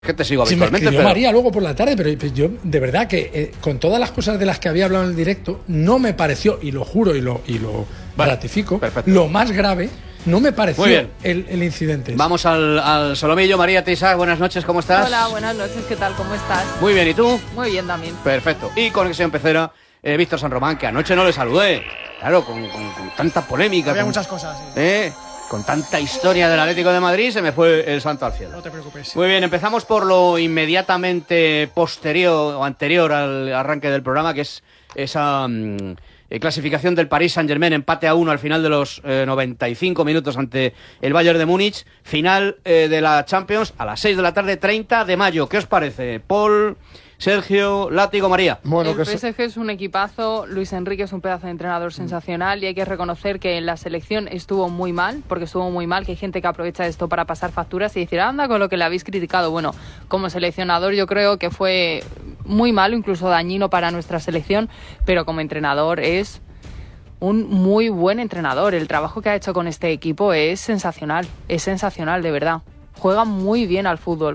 Que te sigo Sí, me habitualmente, escribió María luego por la tarde, pero yo de verdad que con todas las cosas de las que había hablado en el directo, no me pareció, y lo juro y lo ratifico, perfecto. lo más grave, no me pareció Muy bien. el incidente. Vamos al solomillo. María Teixa, buenas noches, ¿cómo estás? Hola, buenas noches, ¿qué tal? ¿Cómo estás? Muy bien, ¿y tú? Muy bien también. Perfecto. Y Conexión Pecera, Víctor San Román, que anoche no le saludé. Claro, con tanta polémica. Había con, muchas cosas. Sí. Con tanta historia del Atlético de Madrid, se me fue el santo al cielo. No te preocupes. Muy bien, empezamos por lo inmediatamente posterior o anterior al arranque del programa, que es esa clasificación del Paris Saint-Germain, empate a 1 al final de los 95 minutos ante el Bayern de Múnich, final de la Champions a las 6 de la tarde, 30 de mayo. ¿Qué os parece? Paul, Sergio, Látigo, María. Bueno, el PSG es un equipazo, Luis Enrique es un pedazo de entrenador sensacional y hay que reconocer que en la selección estuvo muy mal, porque estuvo muy mal, que hay gente que aprovecha esto para pasar facturas y decir, anda, con lo que le habéis criticado. Bueno, como seleccionador yo creo que fue muy malo, incluso dañino para nuestra selección, pero como entrenador es un muy buen entrenador. El trabajo que ha hecho con este equipo es sensacional, de verdad. Juega muy bien al fútbol,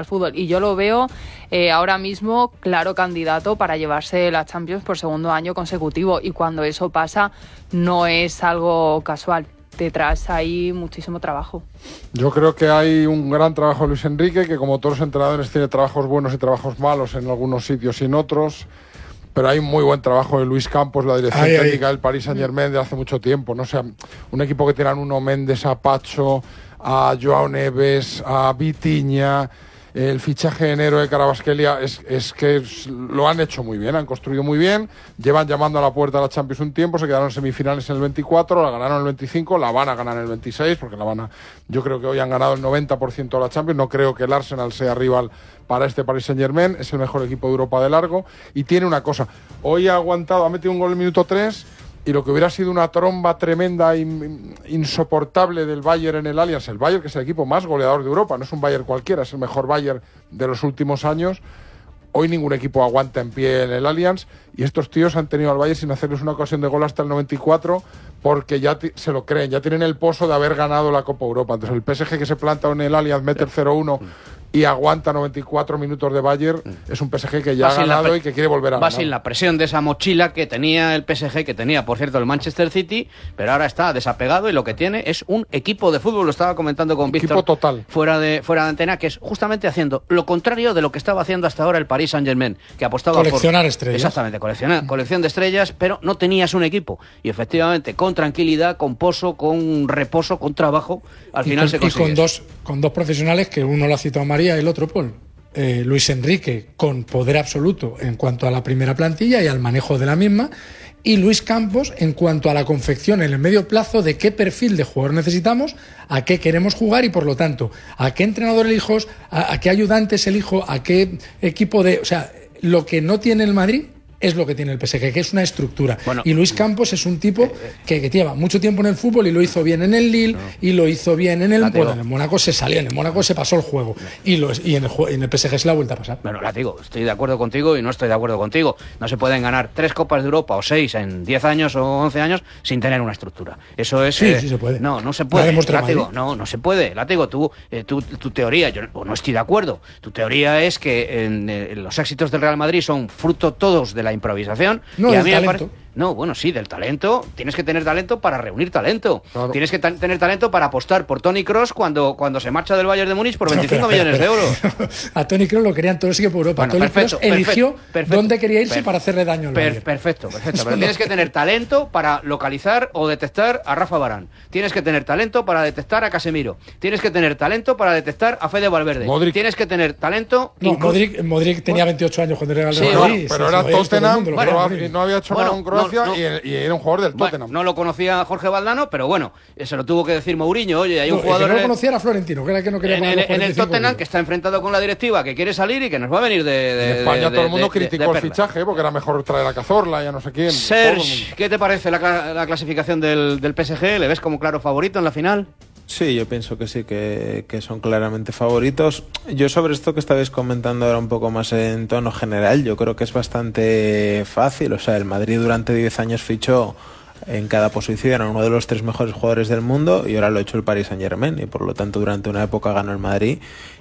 y yo lo veo ahora mismo claro candidato para llevarse la Champions por segundo año consecutivo, y cuando eso pasa no es algo casual, detrás hay muchísimo trabajo. Yo creo que hay un gran trabajo de Luis Enrique, que como todos los entrenadores tiene trabajos buenos y trabajos malos en algunos sitios y en otros, pero hay un muy buen trabajo de Luis Campos, la dirección técnica del Paris Saint-Germain de hace mucho tiempo, ¿no? O sea, un equipo que tiene a Nuno Méndez, a Pacho, a Joao Neves, a Vitinha, el fichaje de enero de Kvaratskhelia, es que lo han hecho muy bien, han construido muy bien, llevan llamando a la puerta de la Champions un tiempo, se quedaron en semifinales en el 24, la ganaron en el 25, la van a ganar en el 26, porque yo creo que hoy han ganado el 90% de la Champions, no creo que el Arsenal sea rival para este Paris Saint-Germain, es el mejor equipo de Europa de largo, y tiene una cosa, hoy ha metido un gol en el minuto 3, y lo que hubiera sido una tromba tremenda, insoportable del Bayern en el Allianz, el Bayern que es el equipo más goleador de Europa, no es un Bayern cualquiera, es el mejor Bayern de los últimos años. Hoy ningún equipo aguanta en pie en el Allianz, y estos tíos han tenido al Bayern sin hacerles una ocasión de gol hasta el 94, porque ya se lo creen, ya tienen el pozo de haber ganado la Copa Europa. Entonces el PSG que se planta en el Allianz, mete el 0-1 y aguanta 94 minutos de Bayern, es un PSG que ya ha ganado y que quiere volver a ganar. Va sin la presión de esa mochila que tenía el PSG, que tenía, por cierto, el Manchester City, pero ahora está desapegado y lo que tiene es un equipo de fútbol, lo estaba comentando con Víctor total. Fuera de antena, que es justamente haciendo lo contrario de lo que estaba haciendo hasta ahora el Paris Saint-Germain, que apostaba coleccionar estrellas. Exactamente, colección de estrellas, pero no tenías un equipo. Y efectivamente, con tranquilidad, con pozo, con reposo, con trabajo, al final se consigue. Y con dos profesionales, que uno lo ha citado María y el otro Paul. Luis Enrique, con poder absoluto en cuanto a la primera plantilla y al manejo de la misma, y Luis Campos en cuanto a la confección en el medio plazo de qué perfil de jugador necesitamos, a qué queremos jugar y, por lo tanto, a qué entrenador elijo, a qué ayudantes elijo, a qué equipo de... O sea, lo que no tiene el Madrid es lo que tiene el PSG, que es una estructura. Bueno, y Luis Campos es un tipo que lleva mucho tiempo en el fútbol y lo hizo bien en el Lille y lo hizo bien en el... Bueno, en el Mónaco se salió, en el Mónaco se pasó el juego y en el PSG se la ha vuelto a pasar. Bueno, Látigo, estoy de acuerdo contigo y no estoy de acuerdo contigo. No se pueden ganar 3 Copas de Europa o 6 en 10 años o 11 años sin tener una estructura. Eso es... Sí se puede. No se puede, Látigo. No se puede. Látigo, tu teoría, yo no estoy de acuerdo. Tu teoría es que los éxitos del Real Madrid son fruto todos de la improvisación. No, y a del mí talento. No, bueno, sí, del talento. Tienes que tener talento para reunir talento. Claro. Tienes que tener talento para apostar por Toni Kroos cuando se marcha del Bayern de Múnich por 25 millones de euros. A Toni Kroos lo querían todos los equipos de Europa. Bueno, Toni Kroos eligió dónde quería irse para hacerle daño al Bayern. Perfecto. Pero tienes que tener talento para localizar o detectar a Rafa Varane. Tienes que tener talento para detectar a Casemiro. Tienes que tener talento para detectar a Fede Valverde. Modric. Tienes que tener talento... No, Modric tenía 28 años cuando era el Real Madrid. Pero era Tottenham, no había hecho nada con Croacia y era un jugador del Tottenham. No lo conocía Jorge Valdano, pero bueno, se lo tuvo que decir Mourinho. Oye, hay un jugador... El que no lo conocía era Florentino, que era el que no quería en el Tottenham, que está enfrentado con la directiva, que quiere salir y que nos va a venir de... En España todo el mundo criticó el fichaje, porque era mejor traer a Cazorla y a no sé quién. Serge, ¿qué te parece la clasificación del PSG? ¿Le ves como claro favorito en la final? Sí, yo pienso que sí, que son claramente favoritos. Yo sobre esto que estabais comentando ahora un poco más en tono general, yo creo que es bastante fácil. O sea, el Madrid durante 10 años fichó en cada posición a uno de los 3 mejores jugadores del mundo y ahora lo ha hecho el Paris Saint-Germain y por lo tanto durante una época ganó el Madrid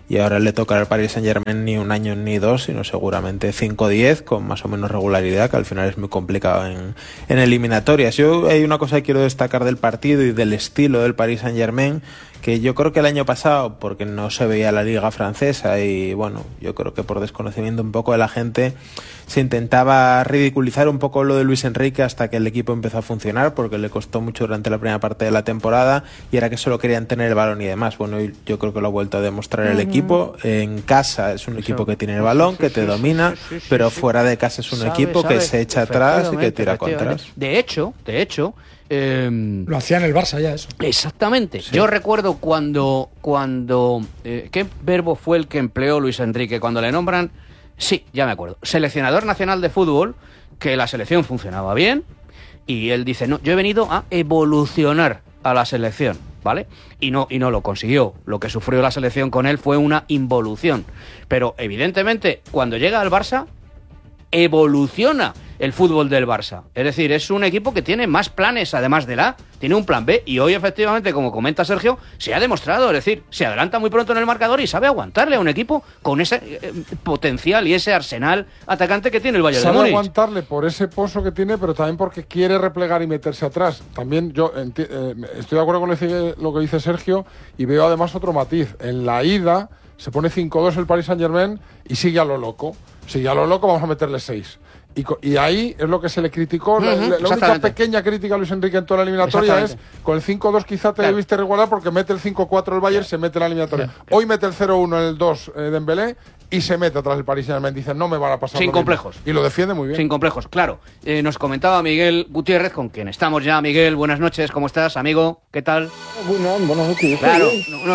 y ahora le toca al Paris Saint-Germain ni un año ni dos, sino seguramente 5 o 10 con más o menos regularidad, que al final es muy complicado en eliminatorias. Yo hay una cosa que quiero destacar del partido y del estilo del Paris Saint-Germain, que yo creo que el año pasado, porque no se veía la liga francesa y bueno, yo creo que por desconocimiento un poco de la gente, se intentaba ridiculizar un poco lo de Luis Enrique hasta que el equipo empezó a funcionar, porque le costó mucho durante la primera parte de la temporada y era que solo querían tener el balón y demás. Bueno, yo creo que lo ha vuelto a demostrar el equipo. En casa es un equipo que tiene el balón, que te domina, pero fuera de casa es un equipo que se echa atrás y que tira contras. De hecho, lo hacía en el Barça ya eso. Exactamente. Sí. Yo recuerdo cuando ¿qué verbo fue el que empleó Luis Enrique cuando le nombran? Sí, ya me acuerdo. Seleccionador nacional de fútbol, que la selección funcionaba bien y él dice, no, yo he venido a evolucionar a la selección, ¿vale? Y no lo consiguió. Lo que sufrió la selección con él fue una involución. Pero evidentemente, cuando llega al Barça, evoluciona el fútbol del Barça. Es decir, es un equipo que tiene más planes además del A, tiene un plan B y hoy efectivamente, como comenta Sergio, se ha demostrado, es decir, se adelanta muy pronto en el marcador y sabe aguantarle a un equipo con ese potencial y ese arsenal atacante que tiene el Bayern de Múnich. Sabe aguantarle por ese pozo que tiene, pero también porque quiere replegar y meterse atrás. También yo estoy de acuerdo con lo que dice Sergio y veo además otro matiz. En la ida se pone 5-2 el Paris Saint-Germain y sigue a lo loco. Sigue a lo loco, vamos a meterle 6. Y ahí es lo que se le criticó. La única pequeña crítica a Luis Enrique en toda la eliminatoria es con el 5-2 quizá te debiste regular porque mete el 5-4 el Bayern, se mete en la eliminatoria. Hoy mete el 0-1 en el 2 Dembélé y se mete atrás el Paris Saint-Germain. Dicen, no me van a pasar. Sin complejos. Y lo defiende muy bien. Sin complejos, claro. Nos comentaba Miguel Gutiérrez, con quien estamos ya. Miguel, buenas noches, ¿cómo estás, amigo? ¿Qué tal? Buenas noches. Claro,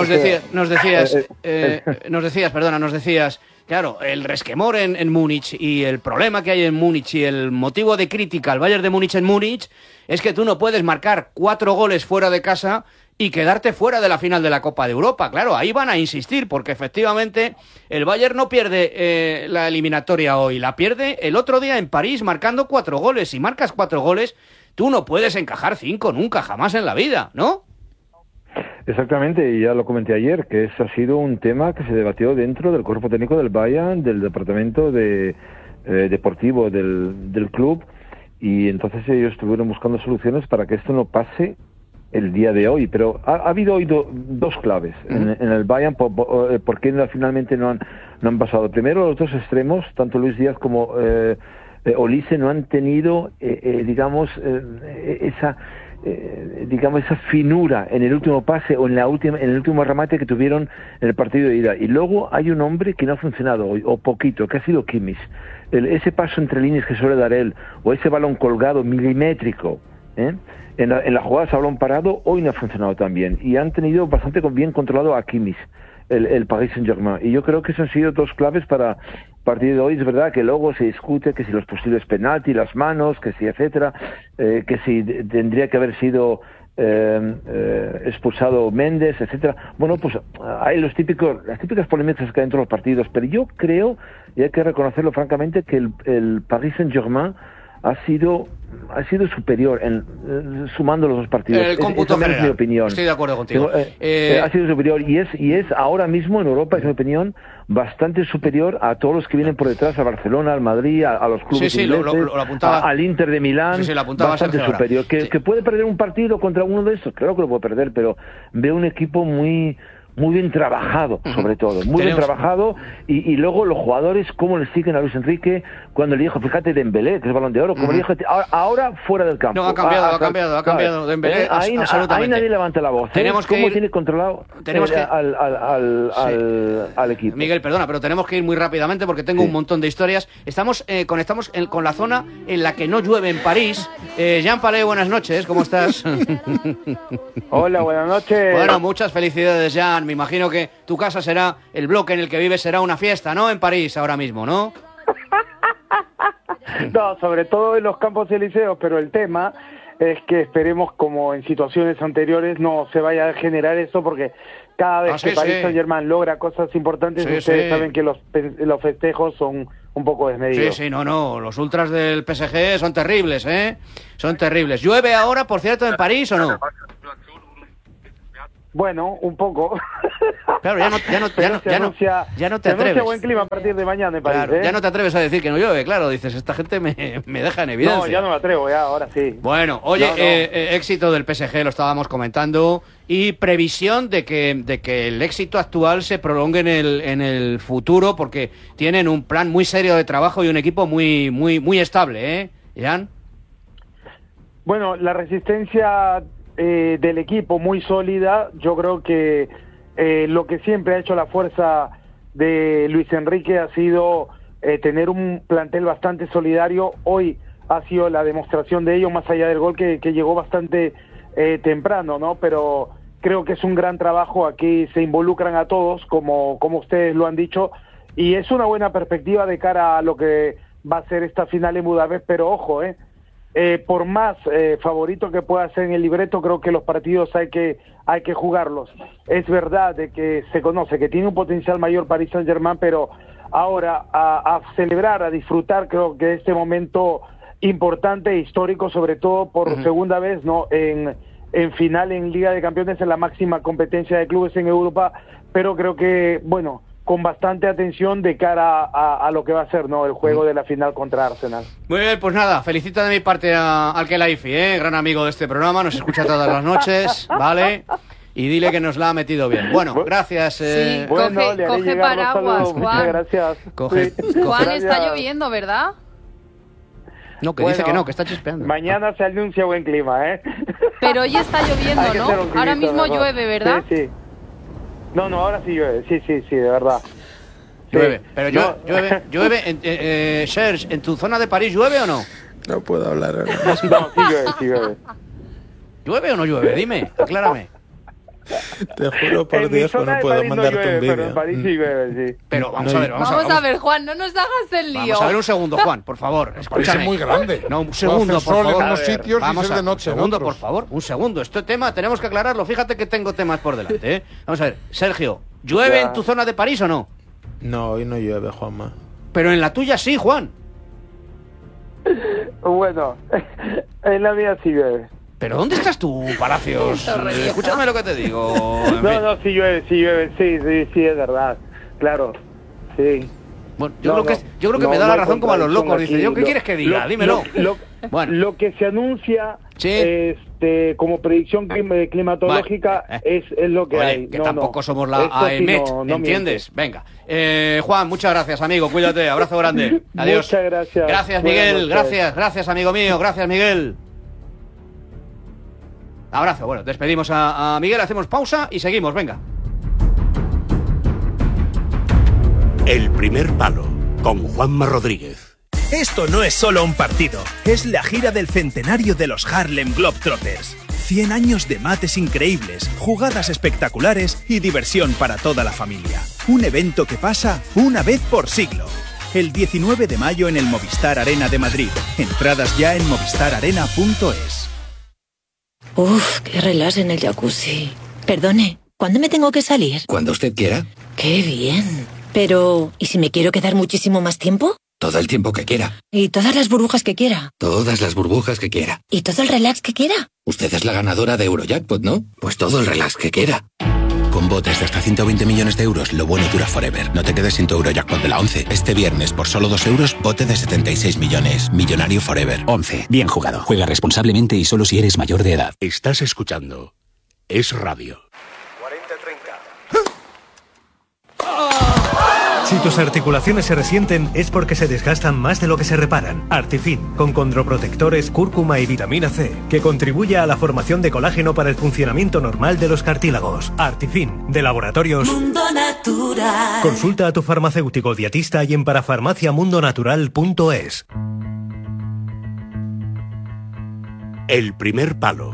nos decías, claro, el resquemor en Múnich y el problema que hay en Múnich y el motivo de crítica al Bayern de Múnich en Múnich es que tú no puedes marcar 4 goles fuera de casa y quedarte fuera de la final de la Copa de Europa. Claro, ahí van a insistir porque efectivamente el Bayern no pierde la eliminatoria hoy, la pierde el otro día en París marcando 4 goles. Si marcas 4 goles, tú no puedes encajar 5 nunca, jamás en la vida, ¿no? Exactamente, y ya lo comenté ayer, que ese ha sido un tema que se debatió dentro del cuerpo técnico del Bayern, del departamento deportivo del club, y entonces ellos estuvieron buscando soluciones para que esto no pase el día de hoy. Pero ha habido hoy dos claves en el Bayern, por qué finalmente no han pasado. Primero, los dos extremos, tanto Luis Díaz como Olise, no han tenido, esa finura en el último pase o en el último remate que tuvieron en el partido de ida. Y luego hay un hombre que no ha funcionado hoy, o poquito, que ha sido Kimmich. Ese paso entre líneas que suele dar él, o ese balón colgado milimétrico, en la jugada a balón parado, hoy no ha funcionado tan bien. Y han tenido bastante bien controlado a Kimmich, el Paris Saint-Germain. Y yo creo que esas han sido dos claves para partir de hoy. Es verdad que luego se discute que si los posibles penaltis, las manos, que si etcétera, que si tendría que haber sido expulsado Méndez, etcétera. Bueno, pues hay las típicas polémicas que hay dentro de los partidos, pero yo creo, y hay que reconocerlo francamente, que el Paris Saint-Germain ha sido superior sumando los dos partidos. El cómputo general, es mi opinión. Estoy de acuerdo contigo. Ha sido superior y es ahora mismo en Europa, es mi opinión, bastante superior a todos los que vienen por detrás, a Barcelona, al Madrid, a los clubes ingleses, lo apuntaba, al Inter de Milán. Lo apuntaba bastante superior. Que puede perder un partido contra uno de estos, claro que lo puede perder, pero veo un equipo muy bien trabajado, sobre todo, muy bien trabajado, y luego los jugadores cómo le siguen a Luis Enrique cuando le dijo, fíjate, Dembélé, que es Balón de Oro, como le dijo, ahora fuera del campo. No, ha cambiado Dembélé, absolutamente. Ahí nadie levanta la voz. Tenemos que ir, tiene controlado al equipo. Miguel, perdona, pero tenemos que ir muy rápidamente porque tengo un montón de historias. Conectamos con la zona en la que no llueve en París. Jean Palais, buenas noches, ¿cómo estás? Hola, buenas noches. Bueno, muchas felicidades, Jean. Me imagino que tu casa será, el bloque en el que vives será una fiesta, ¿no? En París ahora mismo, ¿no? No, sobre todo en los Campos Elíseos, pero el tema es que esperemos, como en situaciones anteriores, no se vaya a generar eso, porque cada vez que Paris Saint-Germain logra cosas importantes, ustedes saben que los festejos son un poco desmedidos. Sí, no, los ultras del PSG son terribles, son terribles. ¿Llueve ahora, por cierto, en París o no? Bueno, un poco. Claro, ya no te atreves. Buen clima a partir de mañana en París, claro, ya no te atreves a decir que no llueve, claro, dices, esta gente me deja en evidencia. No, ya no me atrevo, ya, ahora sí. Bueno, oye, éxito del PSG, lo estábamos comentando, y previsión de que el éxito actual se prolongue en el futuro, porque tienen un plan muy serio de trabajo y un equipo muy estable, ¿eh, Jan? Bueno, la resistencia del equipo muy sólida. Yo creo que lo que siempre ha hecho la fuerza de Luis Enrique ha sido tener un plantel bastante solidario. Hoy ha sido la demostración de ello, más allá del gol que llegó bastante temprano, ¿no? Pero creo que es un gran trabajo. Aquí se involucran a todos, como ustedes lo han dicho, y es una buena perspectiva de cara a lo que va a ser esta final en Budapest. Pero ojo, por más favorito que pueda ser en el libreto, creo que los partidos hay que jugarlos. Es verdad de que se conoce que tiene un potencial mayor Paris Saint-Germain, pero ahora a celebrar, a disfrutar, creo que este momento importante e histórico, sobre todo por segunda vez, ¿no? En final en Liga de Campeones, en la máxima competencia de clubes en Europa, pero creo que, bueno, con bastante atención de cara a lo que va a ser, ¿no?, el juego de la final contra Arsenal. Muy bien, pues nada, felicita de mi parte al Khelaifi, gran amigo de este programa, nos escucha todas las noches, ¿vale? Y dile que nos la ha metido bien. Bueno, gracias. Sí, bueno, coge paraguas, Juan. Muchas gracias. Juan, está lloviendo, ¿verdad? No, que dice que no, que está chispeando. Mañana se anuncia buen clima, Pero hoy está lloviendo, ¿no? Ahora mismo llueve, ¿verdad? Sí. No, ahora sí llueve, sí, de verdad. Llueve, sí. pero llueve, Serge, ¿en tu zona de París llueve o no? No puedo hablar ahora. No, sí llueve. ¿Llueve o no llueve? Dime, aclárame. Te juro por Dios que no puedo mandarte un vídeo. Pero en París sí llueve, sí. Pero vamos a ver, Juan, no nos hagas el lío. Vamos a ver un segundo, Juan, por favor. Escúchame. Es muy grande. No, un segundo, por favor. En unos sitios y ser de noche un segundo, en otros. por favor. Un segundo. Este tema tenemos que aclararlo. Fíjate que tengo temas por delante, Vamos a ver, Sergio, ¿llueve en tu zona de París o no? No, hoy no llueve, Juanma. Pero en la tuya sí, Juan. Bueno, en la mía sí llueve. ¿Pero dónde estás tú, Palacios? Escúchame lo que te digo. No, sí llueve, sí, es verdad. Claro, sí. Bueno, yo creo que me da la razón como a los locos. Dice, ¿yo qué quieres que diga? Dímelo. Bueno. Lo que se anuncia como predicción climatológica es lo que hay. Que tampoco somos la AEMET, ¿entiendes? Venga. Juan, muchas gracias, amigo. Cuídate. Abrazo grande. Adiós. Muchas gracias. Gracias, Miguel. Gracias, amigo mío. Gracias, Miguel. Abrazo. Bueno, despedimos a Miguel, hacemos pausa y seguimos, venga. El primer palo, con Juanma Rodríguez. Esto no es solo un partido, es la gira del centenario de los Harlem Globetrotters. 100 años de mates increíbles, jugadas espectaculares y diversión para toda la familia. Un evento que pasa una vez por siglo. El 19 de mayo en el Movistar Arena de Madrid. Entradas ya en movistararena.es. Uf, qué relax en el jacuzzi. Perdone, ¿cuándo me tengo que salir? Cuando usted quiera. ¡Qué bien! Pero, ¿y si me quiero quedar muchísimo más tiempo? Todo el tiempo que quiera. ¿Y todas las burbujas que quiera? Todas las burbujas que quiera. ¿Y todo el relax que quiera? Usted es la ganadora de Eurojackpot, ¿no? Pues todo el relax que quiera. Con botes de hasta 120 millones de euros, lo bueno dura forever. No te quedes sin tu Eurojackpot de la 11. Este viernes, por solo 2 euros, bote de 76 millones. Millonario forever. 11. Bien jugado. Juega responsablemente y solo si eres mayor de edad. Estás escuchando Es Radio. 40-30. Si tus articulaciones se resienten es porque se desgastan más de lo que se reparan. Artifin, con condroprotectores, cúrcuma y vitamina C, que contribuye a la formación de colágeno para el funcionamiento normal de los cartílagos. Artifin, de Laboratorios Mundo Natural. Consulta a tu farmacéutico dietista y en parafarmaciamundonatural.es. El primer palo,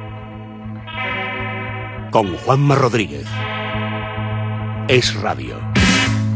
con Juanma Rodríguez. Es Radio.